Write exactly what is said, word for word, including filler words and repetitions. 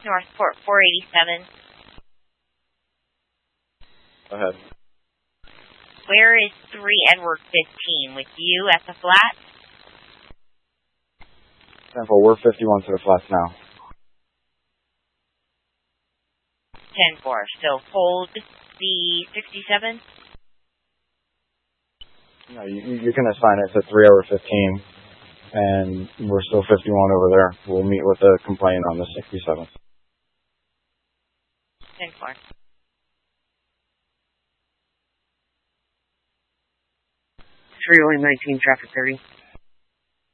Northport four eighty-seven. Go ahead. Where is three Edward fifteen? With you at the flat? Sample, we're fifty-one to the flats now. ten four. So hold the sixty-seven? No, you, you can assign it to three over fifteen, and we're still fifty-one over there. We'll meet with the complaint on the sixty-seventh. ten four. three oh nineteen, traffic thirty.